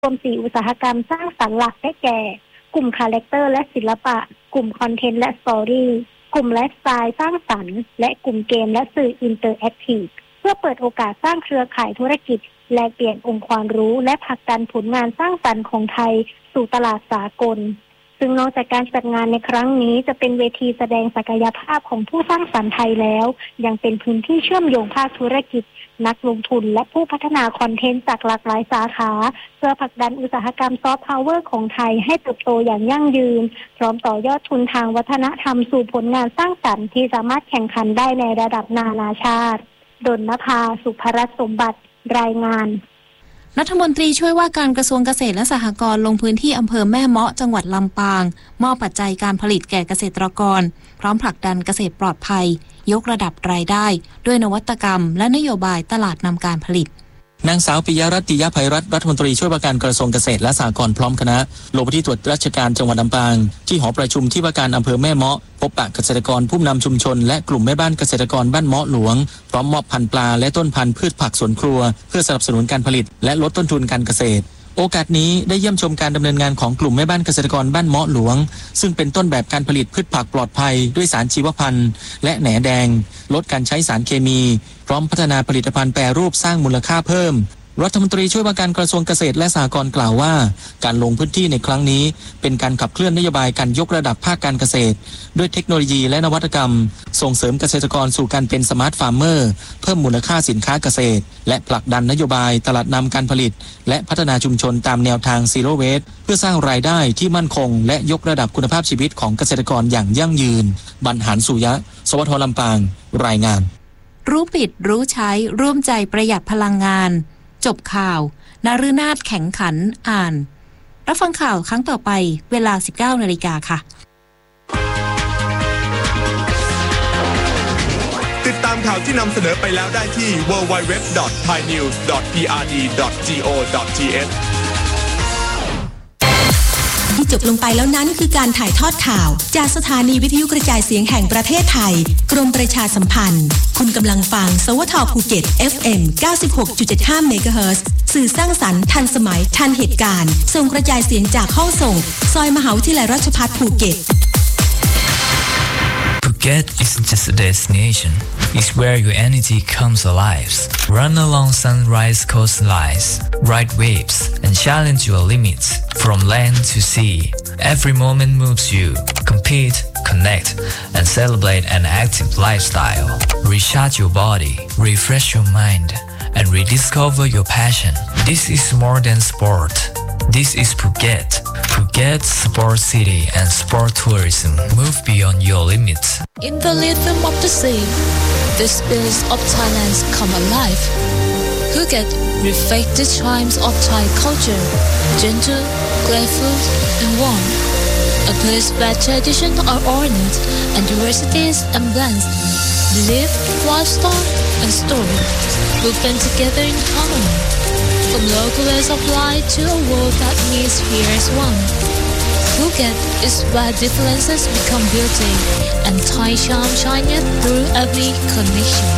รวม4อุตสาหกรรมสร้างสรรค์หลักได้แก่กลุ่มคาแรคเตอร์และศิลปะกลุ่มคอนเทนต์และสตอรี่กลุ่มไลฟ์สไตล์สร้างสรรค์และกลุ่มเกมและสื่ออินเตอร์แอคทีฟเพื่อเปิดโอกาสสร้างเครือข่ายธุรกิจแลกเปลี่ยนองค์ความรู้และผลักดันผลงานสร้างสรรค์ของไทยสู่ตลาดสากลซึ่งนอกจากการจัดงานในครั้งนี้จะเป็นเวทีแสดงศักยภาพของผู้สร้างสรรค์ไทยแล้วยังเป็นพื้นที่เชื่อมโยงภาคธุรกิจนักลงทุนและผู้พัฒนาคอนเทนต์จากหลากหลายสาขาเพื่อผลักดันอุตสาหกรรมซอฟต์พาวเวอร์ของไทยให้เติบโตอย่างยั่งยืนพร้อมต่อยอดทุนทางวัฒนธรรมสู่ผลงานสร้างสรรค์ที่สามารถแข่งขันได้ในระดับนานาชาติดลนภา สุภรัตน์สมบัติรายงานรัฐมนตรีช่วยว่าการกระทรวงเกษตรและสหกรณ์ลงพื้นที่อำเภอแม่เมาะจังหวัดลำปางมอบปัจจัยการผลิตแก่เกษตรกรพร้อมผลักดันเกษตรปลอดภัยยกระดับรายได้ด้วยนวัตกรรมและนโยบายตลาดนำการผลิตนางสาวปิยรัตน์ ติยภัยรัตน์รัฐมนตรีช่วยว่าการกระทรวงเกษตรและสหกรณ์พร้อมคณะลงพื้นที่ตรวจราชการจังหวัดลำปางที่หอประชุมที่ว่าการอำเภอแม่เมาะพบปะเกษตรกรผู้นำชุมชนและกลุ่มแม่บ้านเกษตรกรบ้านเมาะหลวงพร้อมมอบพันธุ์ปลาและต้นพันธุ์พืชผักสวนครัวเพื่อสนับสนุนการผลิตและลดต้นทุนการเกษตรโอกาสนี้ได้เยี่ยมชมการดำเนินงานของกลุ่มแม่บ้านเกษตรกรบ้านเมาะหลวงซึ่งเป็นต้นแบบการผลิตพืชผักปลอดภัยด้วยสารชีวพันธุ์และแหนแดงลดการใช้สารเคมีพร้อมพัฒนาผลิตภัณฑ์แปรรูปสร้างมูลค่าเพิ่มรัฐมนตรีช่วยว่าการกระทรวงเกษตรและสหกรณ์กล่าวว่าการลงพื้นที่ในครั้งนี้เป็นการขับเคลื่อนนโยบายการยกระดับภาคการเกษตรด้วยเทคโนโลยีและนวัตกรรมส่งเสริมเกษตรกรสู่การเป็นสมาร์ทฟาร์มเมอร์เพิ่มมูลค่าสินค้าเกษตรและผลักดันนโยบายตลาดนำการผลิตและพัฒนาชุมชนตามแนวทางซีโร่เวสต์เพื่อสร้างรายได้ที่มั่นคงและยกระดับคุณภาพชีวิตของเกษตรกรอย่างยั่งยืนบรรหารสุยะสวทลำปางรายงานรู้ปิดรู้ใช้ร่วมใจประหยัดพลังงานจบข่าวนฤนาถแข็งขันอ่านรับฟังข่าวครั้งต่อไปเวลา 19:00 น.ค่ะติดตามข่าวที่นำเสนอไปแล้วได้ที่ www.thainews.prd.go.th ที่จบลงไปแล้วนั้นคือการถ่ายทอดข่าวจากสถานีวิทยุกระจายเสียงแห่งประเทศไทยกรมประชาสัมพันธ์คุณกำลังฟังสวท.ภูเก็ต FM 96.75 เมกะเฮิรตซ์สื่อสร้างสรรค์ทันสมัยทันเหตุการณ์ส่งกระจายเสียงจากห้องส่งซอยมหาวิทยาลัยราชภัฏภูเก็ต Phuket isn't just a destination, it's where your energy comes alive. Run along sunrise coastlines, ride waves, and challenge your limits from land to sea. Every moment moves you. Compete, connect, and celebrate an active lifestyle. Recharge your body, refresh your mind, and rediscover your passion. This is more than sport. This is Phuket. Phuket Sport City and Sport Tourism. Move beyond your limits. In the rhythm of the sea, the spirits of Thailand come alive. Phuket reflects the charms of Thai culture, gentle, playful, and warm. A place where traditions are honored and diversity is embraced. Belief, lifestyle, and story will blend together in harmony. From local ways of life to a world that meets here as one. Phuket is where differences become beauty and Thai charm shines through every connection.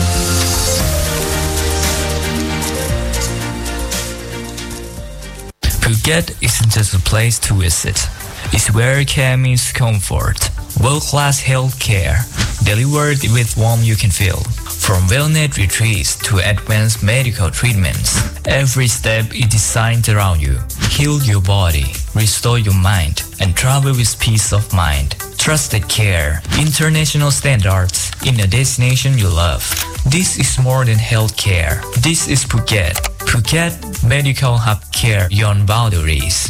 Phuket isn't just a place to visit. It's where care meets comfort. World-class health care, delivered with warmth you can feel. From wellness retreats to advanced medical treatments, every step is designed around you. Heal your body, restore your mind, and travel with peace of mind. Trusted care, international standards in a destination you love. This is more than health care. This is Phuket. Phuket Medical Hub Care Beyond Boundaries.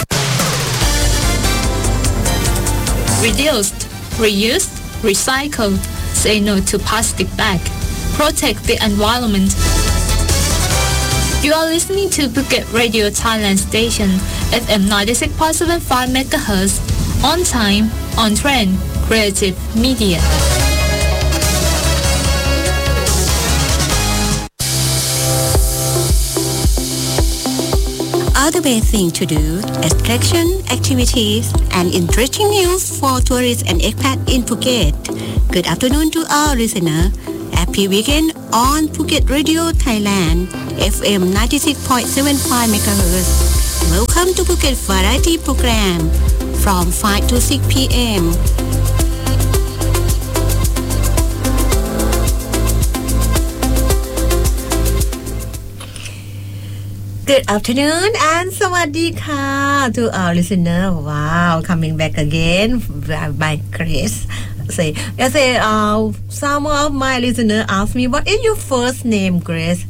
Reduced, reused, recycled. Say no to plastic bag. Protect the environment. You are listening to Phuket Radio Thailand Station, FM 96.75 MHz. On time, on trend, creative media. Other best thing to do, attraction, activities, and interesting news for tourists and expats in Phuket. Good afternoon to all listeners. Happy weekend on Phuket Radio Thailand, FM 96.75 MHz. Welcome to Phuket Variety Program from 5 to 6 p.m. Good afternoon and sawadee ka to our listener. Wow, coming back again by Chris. Some of my listeners ask me, what is your first name, Grace?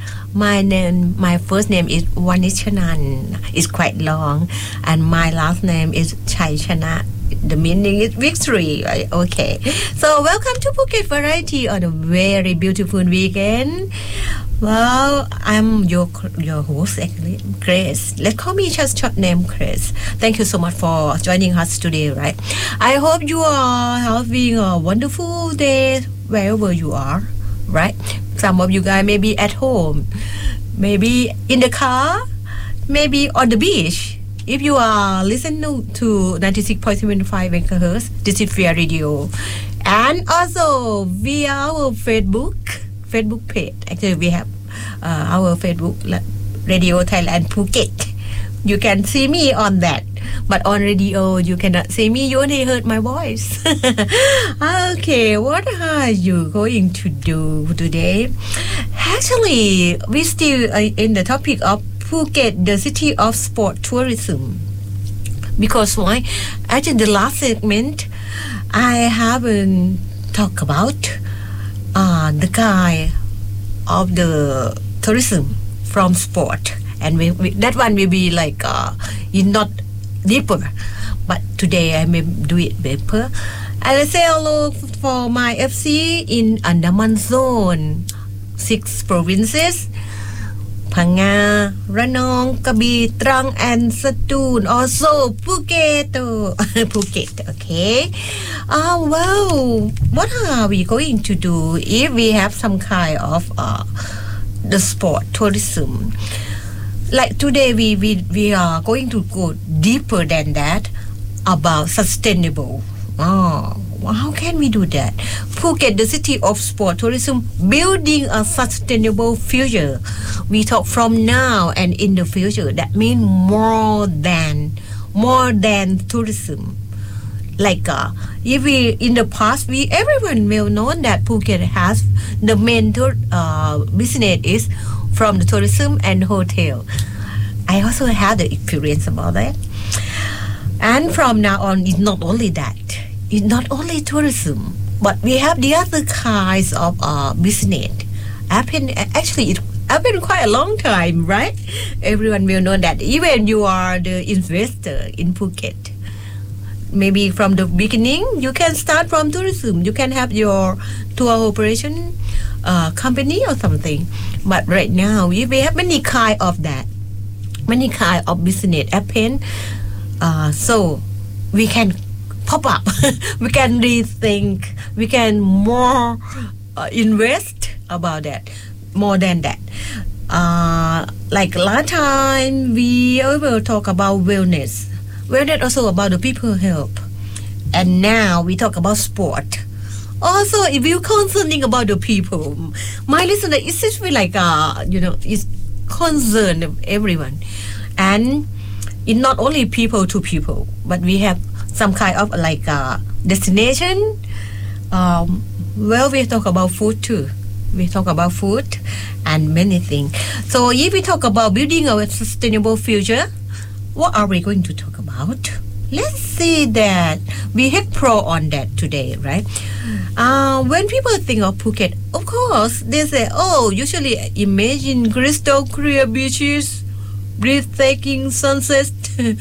My first name is Wanichanan. It's quite long. And my last name is Chaichana. The meaning is victory. Okay. So welcome to Phuket Variety on a very beautiful weekend. Well, I'm your host actually, Grace. Let's call me just short name Grace. Thank you so much for joining us today, right? I hope you are having a wonderful day wherever you are, right? Some of you guys may be at home, maybe in the car, maybe on the beach. If you are listening to 96.75 MHz, this is via radio. And also via our Facebook page. Actually, we have our Facebook Radio Thailand Phuket. You can see me on that, but on radio you cannot see me. You only heard my voice. Okay, what are you going to do today? Actually, we still in the topic of Phuket, the city of sport tourism. Because why? Actually, the last segment I haven't talked about the guy of the tourism from sport, and that one will be like not deeper, but today I may do it deeper. I will say hello for my FC in Andaman Zone, 6 provinces: Phang-Nga, Ranong, Krabi, Trang, and Satun. Also Phuket. Phuket, okay. Well, what are we going to do if we have some kind of the sport tourism? Like today, we are going to go deeper than that about sustainable. How can we do that? Phuket, the city of sport tourism, building a sustainable future. We talk from now and in the future. That means more than tourism. Like if we in the past, everyone will know that Phuket has the main business is from the tourism and hotel. I also had the experience about that. And from now on, it's not only that. It's not only tourism, but we have the other kinds of business. Actually, it happened quite a long time, right? Everyone will know that. Even you are the investor in Phuket. Maybe from the beginning, you can start from tourism. You can have your tour operation company or something. But right now, we have many kind of that. Many kind of business happen. So we can pop up. We can rethink. We can more invest about that. More than that. Like last time, we will talk about wellness. Wellness also about the people health. And now we talk about sport. Also, if you're concerning about the people, my listener, it's just feel like, it's concern of everyone. And it's not only people to people, but we have some kind of like destination. Well, we talk about food too. We talk about food and many things. So if we talk about building a sustainable future, what are we going to talk about? Let's see that we have pro on that today, right? When people think of Phuket, of course, they say, usually imagine crystal clear beaches, breathtaking sunsets,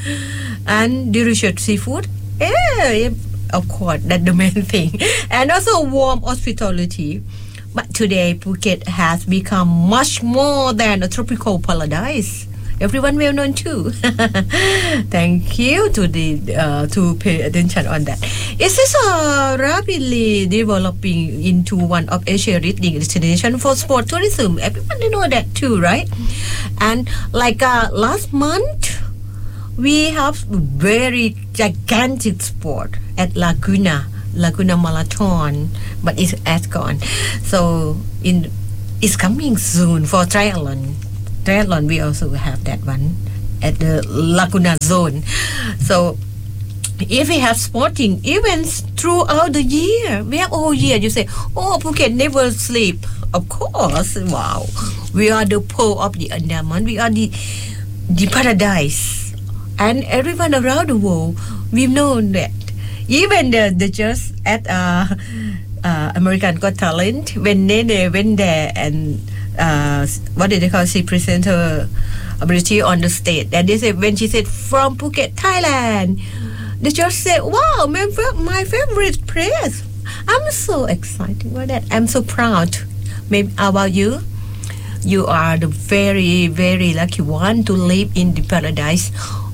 and delicious seafood. Yeah, of course, that's the main thing. And also warm hospitality. But today, Phuket has become much more than a tropical paradise. Everyone will know too. Thank you to pay attention on that. It is rapidly developing into one of Asia's leading destinations for sport tourism. Everyone know that too, right? And like last month, we have very gigantic sport at Laguna Marathon, but it's gone. So it's coming soon for triathlon. We also have that one at the Laguna Zone. So if we have sporting events throughout the year, we have all year. You say, oh, Phuket never sleep. Of course, wow. We are the pearl of the Andaman. We are the paradise. And everyone around the world, we've known that. Even the just at American Got Talent, when they went there and what did they call? She presented her ability on the stage. And they said, when she said, from Phuket, Thailand, they just said, wow, my favorite place. I'm so excited about that. I'm so proud. Maybe how about you? You are the very, very lucky one to live in the paradise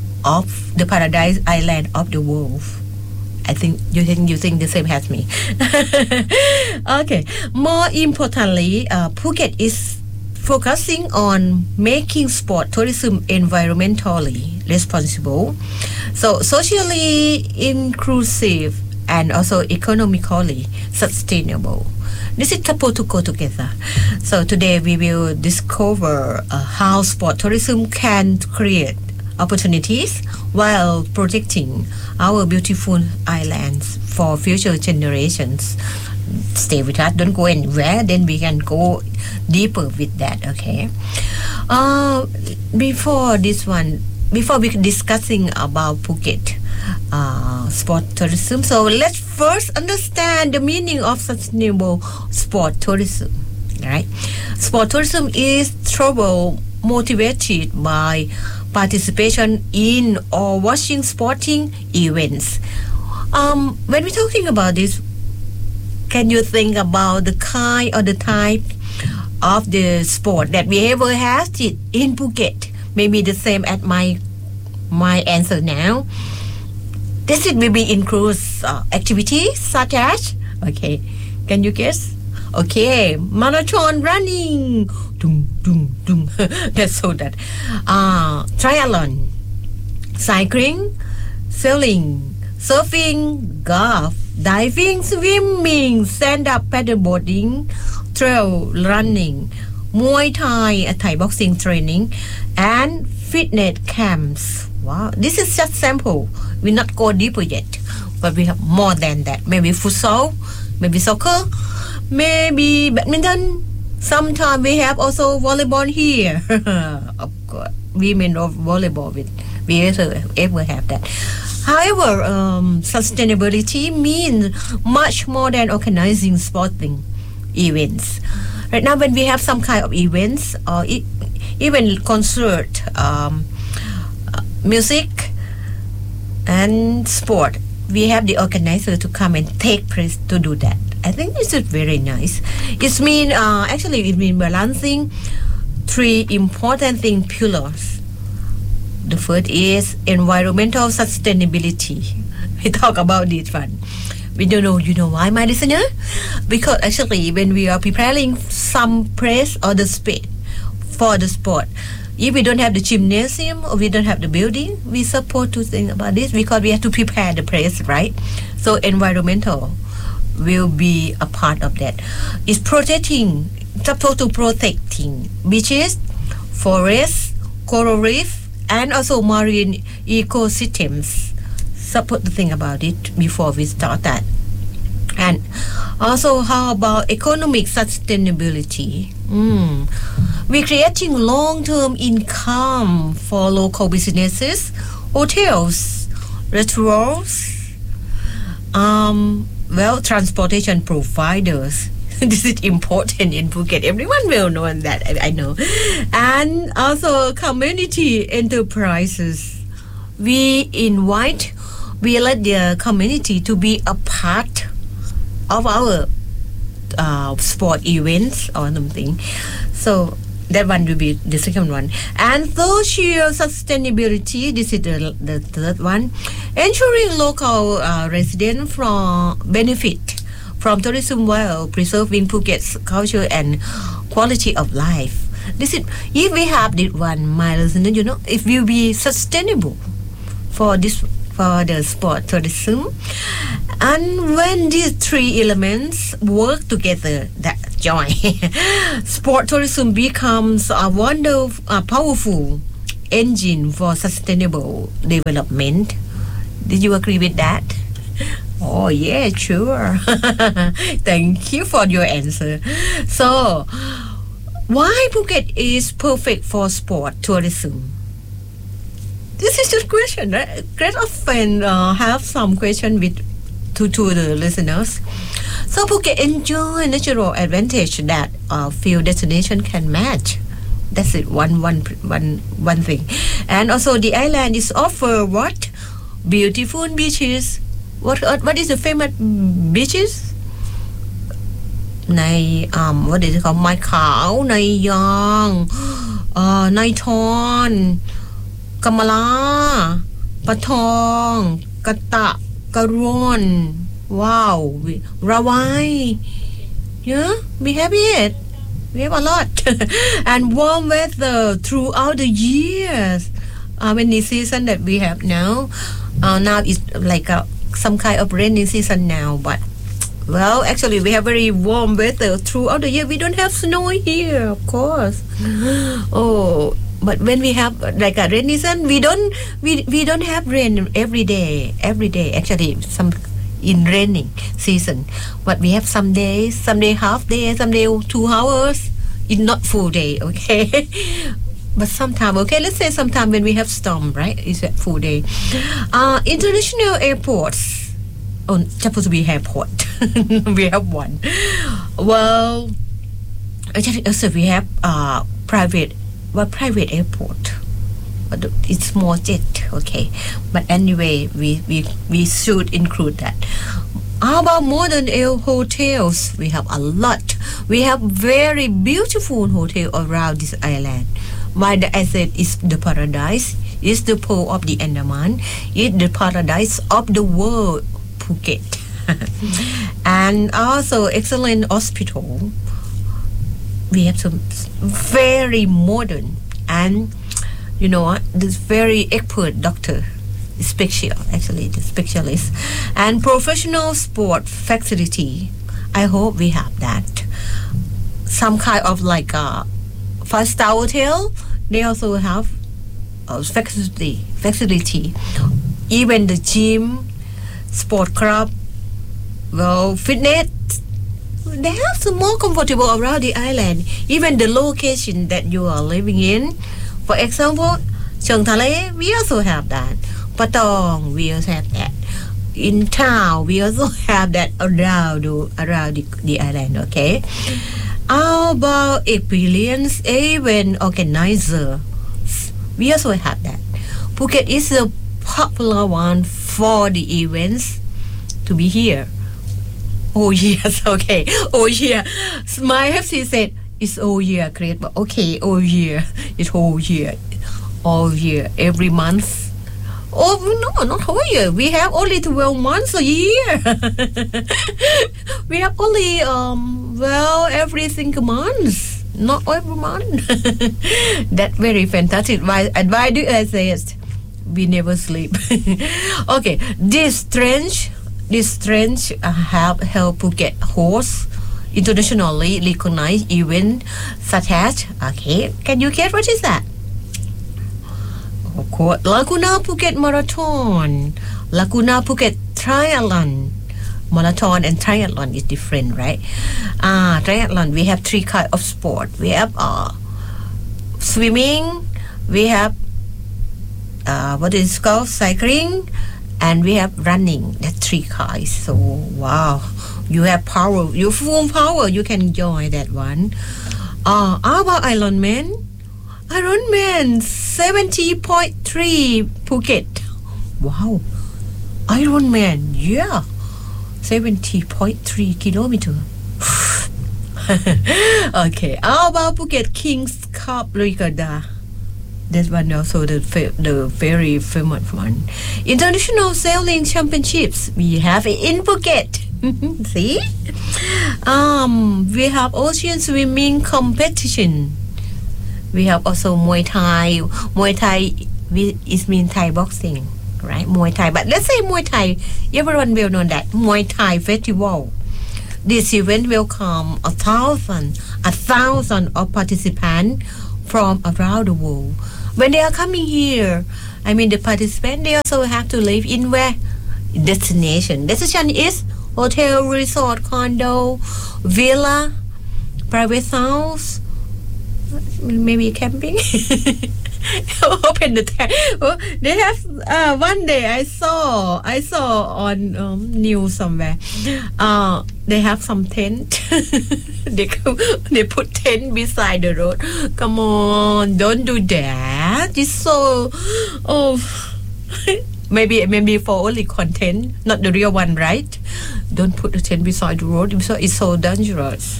island of the world. I think you think the same as me. Okay. More importantly, Phuket is focusing on making sport tourism environmentally responsible, so socially inclusive and also economically sustainable. This is supposed to go together. So today we will discover how sport tourism can create opportunities while protecting our beautiful islands for future generations. Stay with us, don't go anywhere, then we can go deeper with that, okay? Before we discussing about Phuket sport tourism, so let's first understand the meaning of sustainable sport tourism, right? Sport tourism is travel motivated by participation in or watching sporting events. When we're talking about this, can you think about the kind or the type of the sport that we ever had it in Phuket? Maybe the same as my answer now. This it will be includes activities such as, okay, can you guess? Okay, marathon running, that's so that. Triathlon, cycling, sailing, surfing, golf, diving, swimming, stand-up paddleboarding, trail running, Muay Thai, Thai boxing training, and fitness camps. Wow, this is just sample. We not go deeper yet, but we have more than that. Maybe futsal, maybe soccer, maybe badminton. Sometimes we have also volleyball here. Of course, women of volleyball, we ever have that. However, sustainability means much more than organizing sporting events. Right now, when we have some kind of events or even concert, music and sport, we have the organizer to come and take place to do that. I think this is very nice. It means balancing three important pillars. The first is environmental sustainability. We talk about this one. We don't know, you know why, my listener? Because actually, when we are preparing some place or the space for the sport, if we don't have the gymnasium or we don't have the building, we supposed to think about this because we have to prepare the place, right? So environmental will be a part of that. It's supposed to protecting beaches, forests, coral reef, and also marine ecosystems. Supposed to think about it before we start that. And also, how about economic sustainability? We're creating long-term income for local businesses, hotels, restaurants, transportation providers. This is important in Phuket. Everyone will know that, I know. And also community enterprises. We let the community to be a part of our sport events or something. So that one will be the second one. And social sustainability, this is the third one. Ensuring local residents from benefit from tourism while preserving Phuket's culture and quality of life. This is, if we have this one, my listener, it will be sustainable for the sport tourism. And when these three elements work together, that joy, sport tourism becomes a powerful engine for sustainable development. Did you agree with that? Oh yeah, sure. Thank you for your answer. So, why Phuket is perfect for sport tourism? This is just question, right? Great often have some question with to the listeners. So Phuket enjoy natural advantage that few destination can match. That's it. One thing. And also the island is offer what? Beautiful beaches. What is the famous beaches? ใน what is it called ไม้ขาวในยองในทอนกำมะลาปะทองกะตะกะรวน wow Rawai yeah we have it we have a lot and warm weather throughout the years many season that we have now now is like some kind of rainy season now but well actually we have very warm weather throughout the year. We don't have snow here of course. Oh but when we have like a rainy season we don't have rain every day actually some in raining season but we have some days half day some day 2 hours it's not full day okay but sometime okay let's say sometime when we have storm right it's a full day. International airports supposed to be airport we have one well actually also we have private airport but it's small jet okay but anyway we should include that. How about modern hotels? We have a lot. We have very beautiful hotel around this island. Why the asset is the paradise, is the pearl of the Andaman, is the paradise of the world, Phuket. And also excellent hospital. We have some very modern and you know what, this very expert doctor, specialist and professional sport facility. I hope we have that. Some kind of like a 5-star hotel. They also have facility. Even the gym, sport club, well, fitness. They have some more comfortable around the island. Even the location that you are living in. For example, Cheung Thale, we also have that. Patong, we also have that. In town, we also have that around the island, okay? How about experience event organizer? We also have that. Phuket is a popular one for the events to be here. Oh yes, okay. Oh yeah. My FC said it's all year, great, but okay, all year. It's whole year. All year, every month. Oh no, not whole year. We have only 12 months a year. We have only every single month, not every month. That very fantastic. Why do I say it? We never sleep. Okay, this strange have helped Phuket host internationally recognized event such as okay, can you guess what is that? Of course, Laguna Phuket Marathon, Laguna Phuket Triathlon. Marathon and triathlon is different, right? Triathlon, we have 3 kinds of sport. We have swimming, we have what is it called, cycling, and we have running. That's 3 kinds. So wow, you have power, you full power. You can enjoy that one. How about Ironman? Ironman 70.3 Phuket. Wow, Ironman, yeah. 70.3 kilometers. Okay, how about Phuket King's Cup Regatta? That one also the very famous one. International Sailing Championships we have in Phuket. See? We have ocean swimming competition. We have also Muay Thai. Muay Thai is mean Thai boxing, right? Muay Thai. But let's say Muay Thai, everyone will know that. Muay Thai Festival. This event welcome 1,000 of participants from around the world. when they are coming here, I mean the participants, they also have to live in where? Destination is hotel, resort, condo, villa, private house, maybe camping. Open the tent. Oh, they have one day I saw on news somewhere. They have some tent. they put tent beside the road. Come on, don't do that. It's so maybe for only content, not the real one, right? Don't put the tent beside the road. It's so dangerous.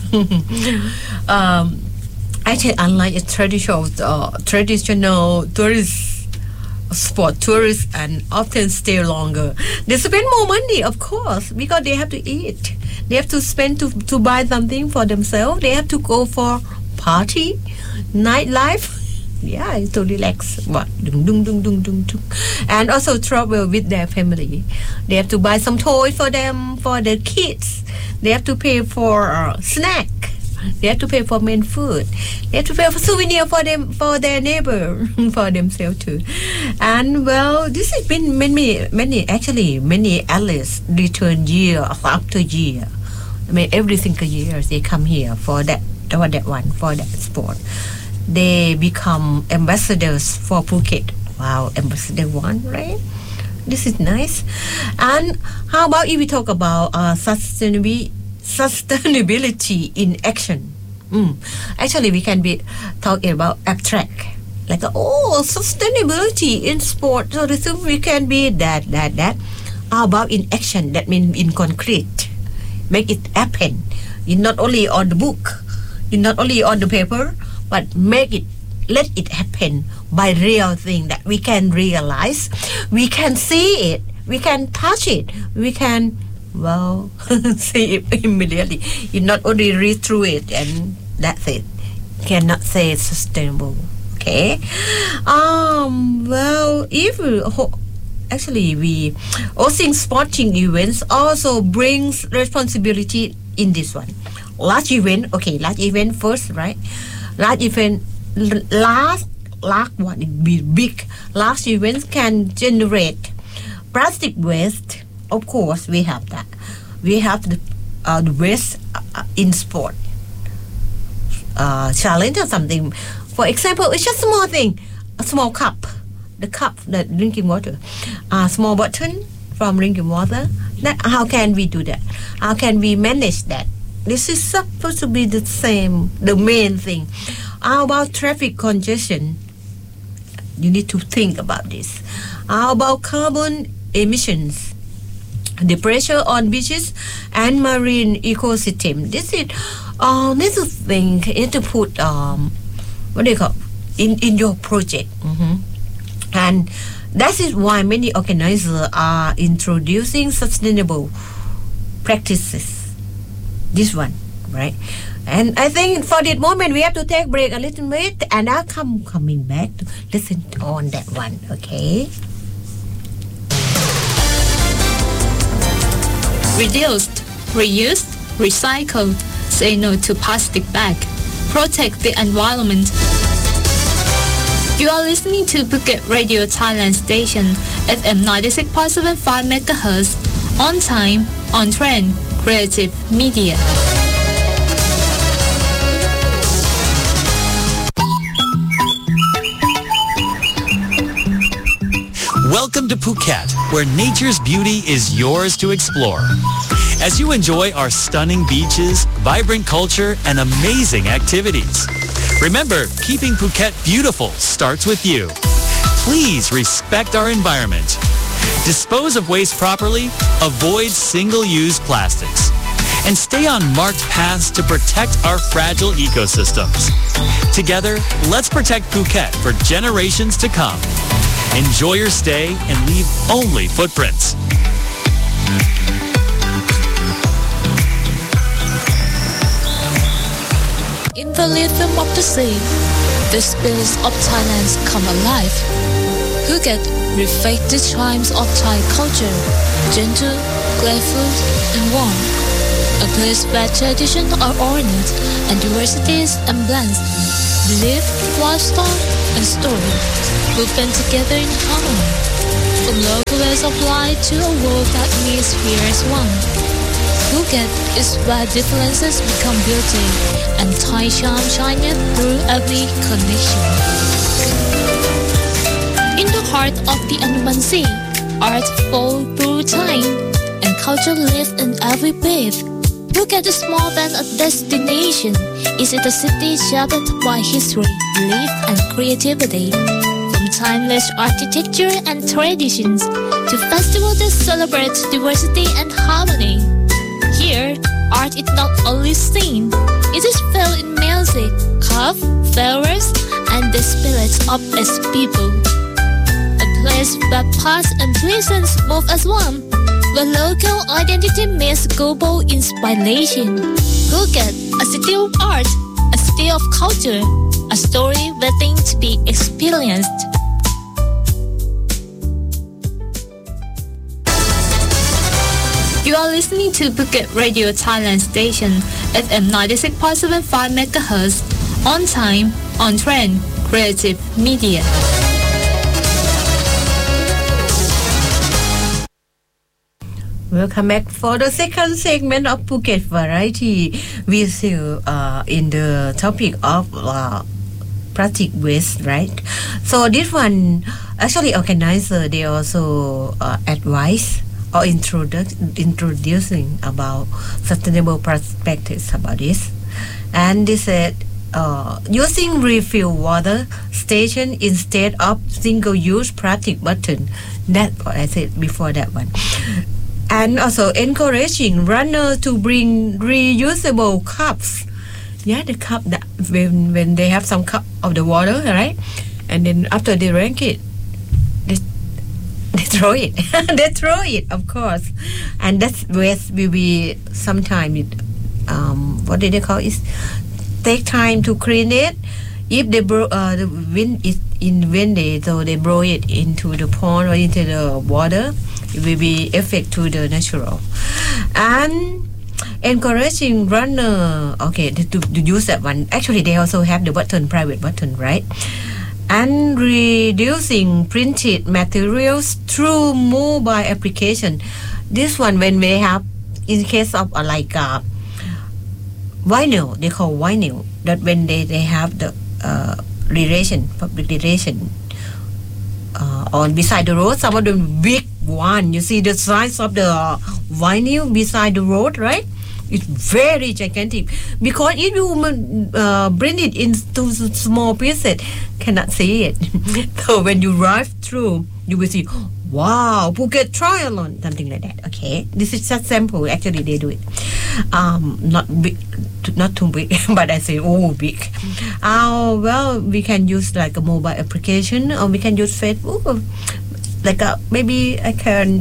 Actually, unlike a traditional tourist sport, tourists and often stay longer. They spend more money, of course, because they have to eat. They have to spend to buy something for themselves. They have to go for party, nightlife. Yeah, to relax. What? And also travel with their family. They have to buy some toys for them, for their kids. They have to pay for snack. They have to pay for main food. They have to pay for souvenir for them, for their neighbor, for themselves too. And well, this has been many athletes return year after year. I mean, every single year they come here for that sport. They become ambassadors for Phuket. Wow, ambassador one, right? This is nice. And how about if we talk about sustainability in action? Actually, we can be talking about abstract, like sustainability in sport. So we can be that. How about in action? That means in concrete, make it happen. It's not only on the book, it's not only on the paper, but let it happen by real thing that we can realize, we can see it, we can touch it, we can see it immediately. You not only read through it and that's it. Cannot say it's sustainable. Okay. If we hosting sporting events also brings responsibility in this one. Large event first, right? Large event, large one, it be big. Large events can generate plastic waste. Of course, we have that. We have the waste in sport. Challenge or something. For example, it's just a small thing. A small cup. The cup, the drinking water. Small bottle from drinking water. How can we do that? How can we manage that? This is supposed to be the main thing. How about traffic congestion? You need to think about this. How about carbon emissions? The pressure on beaches and marine ecosystem. This is need to think. You need to put in your project. And that is why many organizers are introducing sustainable practices. This one, right? And I think for this moment we have to take a break a little bit, and I'll coming back to listen on that one. Okay. Reduced, reused, recycled. Say no to plastic bag. Protect the environment. You are listening to Phuket Radio Thailand station, FM 96.75 MHz. On time, on trend, creative media. Welcome to Phuket, where nature's beauty is yours to explore. As you enjoy our stunning beaches, vibrant culture, and amazing activities. Remember, keeping Phuket beautiful starts with you. Please respect our environment. Dispose of waste properly, avoid single-use plastics, and stay on marked paths to protect our fragile ecosystems. Together, let's protect Phuket for generations to come. Enjoy your stay and leave only footprints. In the rhythm of the sea, the spirits of Thailand come alive. Phuket reflects the charms of Thai culture, gentle, playful, and warm. A place where traditions are honored and diversity is embraced. belief, lifestyle, and story will bend together in harmony. From local ways of life to a world that meets here as one. Phuket is where differences become beauty and Thai charm shineth through every connection. In the heart of the Andaman Sea, art flows through time and culture lives in every breath. Phuket is more than a destination. It is a city shaped by history, belief, and creativity. From timeless architecture and traditions to festivals that celebrate diversity and harmony. Here, art is not only seen, it is felt in music, craft, flowers, and the spirits of its people. A place where past and present move as one, where local identity meets global inspiration. Phuket, a city of art, a city of culture, a story waiting to be experienced. You are listening to Phuket Radio Thailand Station, FM 96.75 MHz, on time, on trend, creative media. Welcome back for the second segment of Phuket Variety. We still in the topic of plastic waste, right? So this one, actually organizer, they also advise or introducing about sustainable perspectives about this. And they said using refill water station instead of single-use plastic bottle. That's what I said before that one. And also encouraging runners to bring reusable cups. Yeah, the cup that when they have some cup of the water, right? And then after they drink it, they throw it. They throw it, of course. And that's waste will be sometimes what did they call it? Take time to clean it. If they the wind is in windy, so they blow it into the pond or into the water, it will be effect to the natural. And encouraging runner, okay, to use that one. Actually, they also have the button, private button, right? And reducing printed materials through mobile application. This one, when they have, in case of like vinyl, they call vinyl, that when they have the public relation on beside the road, some of them big one, you see the size of the vinyl beside the road, right? It's very gigantic, because if you bring it into small pieces, cannot see it. So when you drive through, you will see, wow, Phuket Triathlon, something like that. Okay, this is just sample. Actually, they do it. Not big, not too big, but I say, oh, big. Well, we can use like a mobile application, or we can use Facebook. Like maybe I can,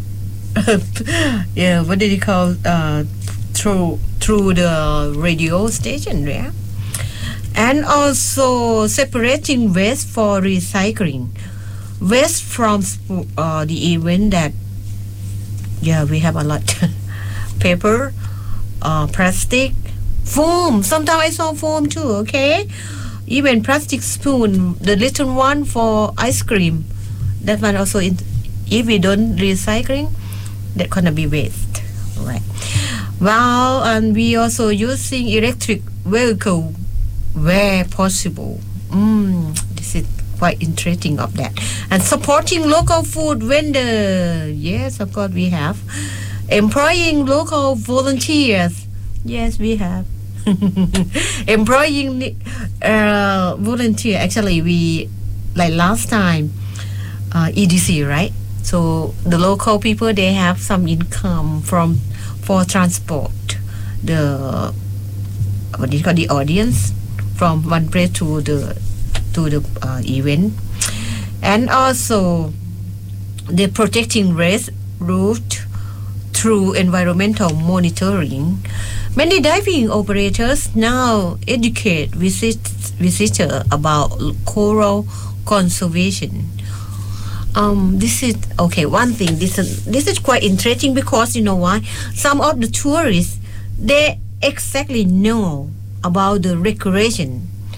yeah, what did you call, through the radio station, yeah. And also separating waste for recycling. Waste from the event that, yeah, we have a lot. Paper, plastic, foam. Sometimes I saw foam too, okay? Even plastic spoon, the little one for ice cream. That one also, if we don't recycling, that's gonna be waste, right? Well, and we also using electric vehicle where possible. This is quite interesting of that. And supporting local food vendor. Yes, of course we have. Employing local volunteers. Yes, we have. Employing volunteer. Actually, we, like last time, EDC, right? So the local people, they have some income for transport the audience from one place to the event. And also the protecting race route through environmental monitoring. Many diving operators now educate visitors about coral conservation. This is okay. One thing, this is quite interesting, because you know why? Some of the tourists, they exactly know about the recreation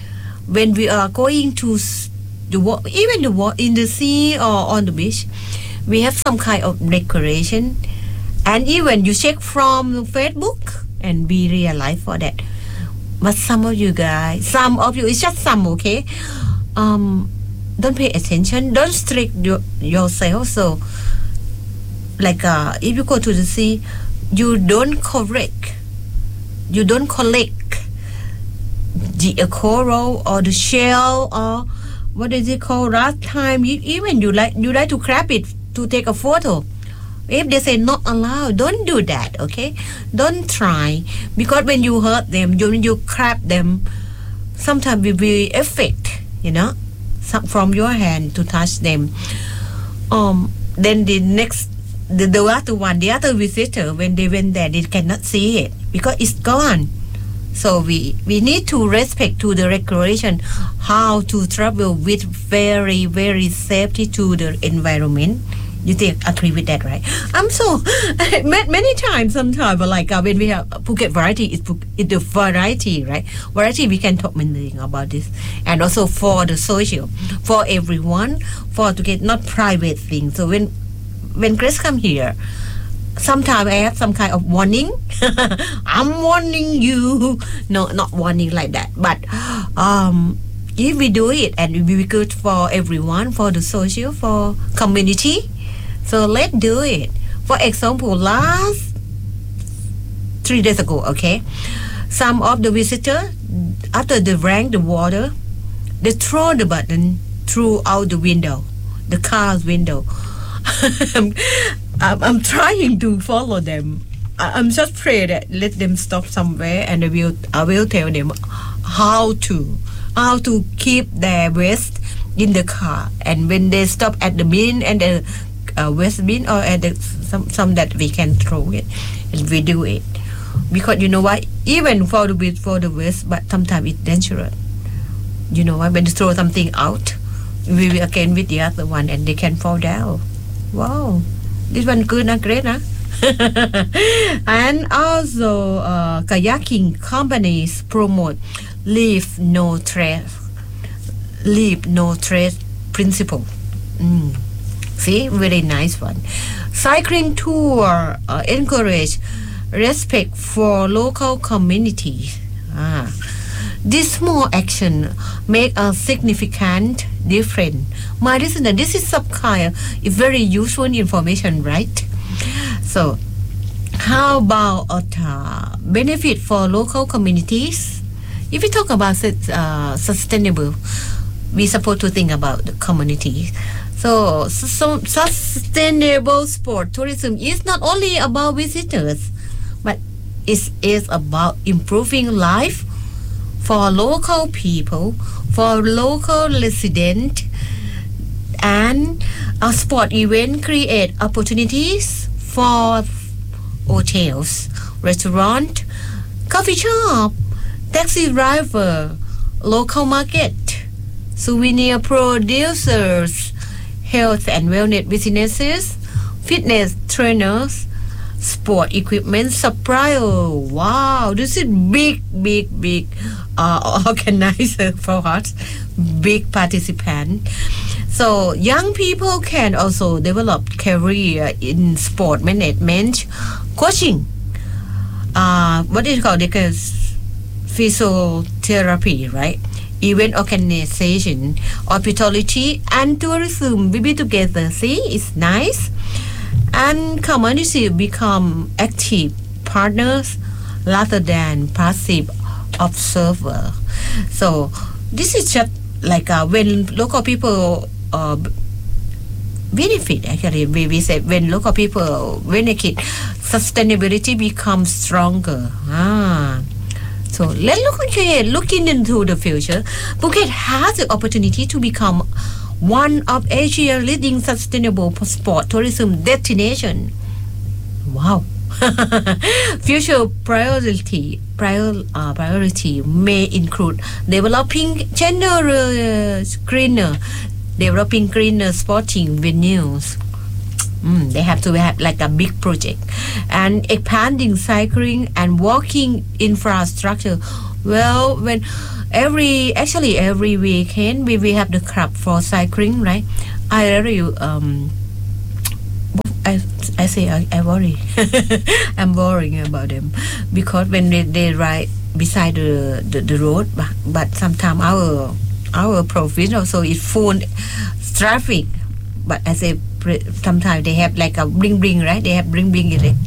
when we are going to even in the sea or on the beach, we have some kind of decoration, and even you check from Facebook, and we realize for that. But some of you, it's just some, okay? Don't pay attention, don't strict yourself. So, like if you go to the sea, you don't collect the coral or the shell or what is it called? Last time, even you like to grab it to take a photo. If they say not allowed, don't do that, okay? Don't try, because when you hurt them, when you grab them, sometimes it will affect, from your hand to touch them. Then the other visitor, when they went there, they cannot see it because it's gone. So we need to respect to the regulation how to travel with very, very safety to the environment. You agree with that, right? Many times, sometimes, like when we have Phuket Variety, it's the variety, right? Variety, we can talk many things about this. And also for the social, for everyone, for to get not private things. So when Grace come here, sometimes I have some kind of warning. I'm warning you. No, not warning like that. But if we do it, and it will be good for everyone, for the social, for community. So let's do it. For example, last 3 days ago, okay, some of the visitors, after they drank the water, they throw the button throughout the window, the car's window. I'm trying to follow them. I'm just pray that let them stop somewhere, and I will tell them how to keep their waste in the car. And when they stop at the bin and the waste bin, or at some that we can throw it, and we do it, because you know what, even for the waste, but sometimes it's dangerous. You know what, when you throw something out, we will again with the other one, and they can fall down. Wow, this one good, great, huh? And also kayaking companies promote leave no trace principle. See, very nice one. Cycling tour encourage respect for local communities. This small action make a significant difference. My listener, this is some kind of very useful information, right? So, how about benefit for local communities? If we talk about sustainable, we supposed to think about the community. So sustainable sport tourism is not only about visitors, but it is about improving life for local people, for local residents, and a sport event create opportunities for hotels, restaurant, coffee shop, taxi driver, local market, souvenir producers, health and wellness businesses, fitness trainers, sport equipment supplier. Wow, this is big organizer for us, big participant. So young people can also develop career in sport management, coaching, what is it called, because physiotherapy, right? Event organization, hospitality, and tourism will be together. See, it's nice. And community become active partners rather than passive observer. So this is just like when local people benefit. Actually, we say when local people benefit, sustainability becomes stronger. So let's looking into the future. Phuket has the opportunity to become one of Asia's leading sustainable sport tourism destination. Wow. Future priority may include developing greener sporting venues. They have to have like a big project, and expanding cycling and walking infrastructure. Well, when every weekend we have the club for cycling, right? I really I say I worry. I'm worrying about them because when they ride beside the road, but sometimes our profit also is full traffic. But I say sometimes they have like a bling, right? They have bling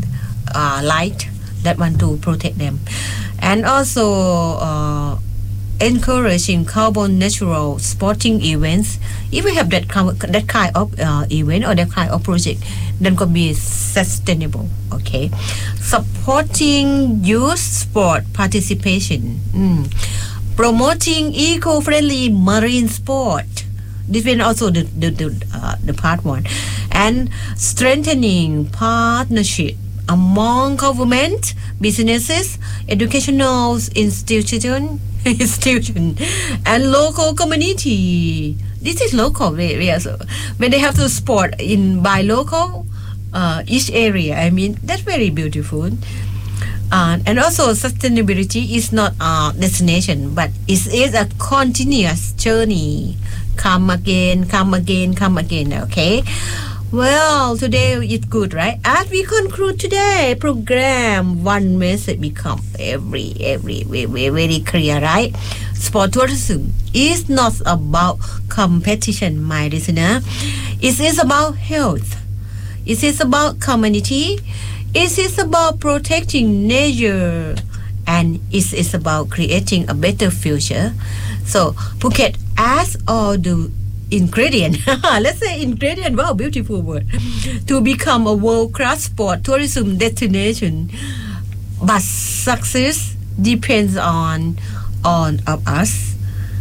light that one to protect them, and also encouraging carbon natural sporting events. If we have that kind of event or that kind of project, then could be sustainable. Okay, supporting youth sport participation, promoting eco-friendly marine sport. This is also the part one, and strengthening partnership among government, businesses, educational institution, and local community. This is local. When they have to sport by local, each area. I mean, that's very beautiful. And also sustainability is not a destination, but it is a continuous journey. Come again, okay? Well, today is good, right? As we conclude today program, one message become very clear, right? Sport tourism is not about competition, my listener. It is about health. It is about community. It is about protecting nature. And it is about creating a better future. So, Phuket has all the ingredient. Let's say ingredient. Wow, beautiful word. To become a world-class sport tourism destination. But success depends on of us.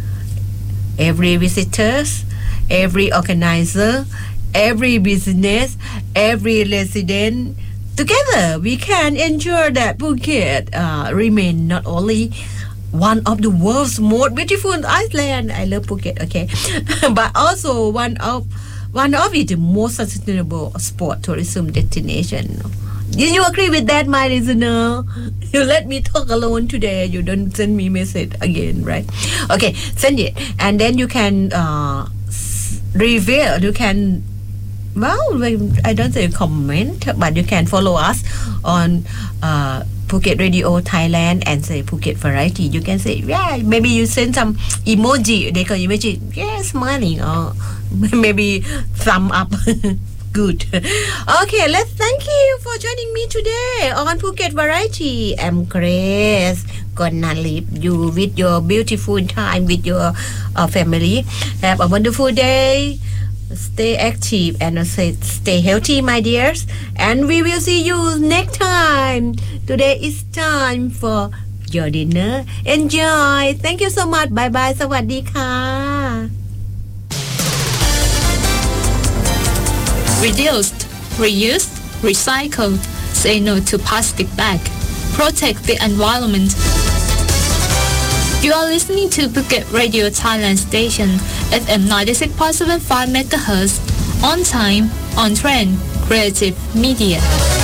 Every visitors, every organizer, every business, every resident. Together, we can ensure that Phuket remain not only one of the world's most beautiful island. I love Phuket, okay, but also one of it the most sustainable sport tourism destination. Do you agree with that, my listener? You let me talk alone today. You don't send me message again, right? Okay, send it, and then you can reveal. You can. Well, I don't say comment, but you can follow us on Phuket Radio Thailand and say Phuket Variety. You can say, yeah, maybe you send some emoji. They can emoji, yeah, smiling, or maybe thumb up. Good. Okay, let's thank you for joining me today on Phuket Variety. I'm Grace. Gonna leave you with your beautiful time with your family. Have a wonderful day. Stay active and stay healthy, my dears. And we will see you next time. Today is time for your dinner. Enjoy. Thank you so much. Bye bye. สวัสดีค่ะ Reduced, reused, recycled. Say no to plastic bag. Protect the environment. You are listening to Phuket Radio Thailand Station, FM 96.75 MHz, on time, on trend, creative media.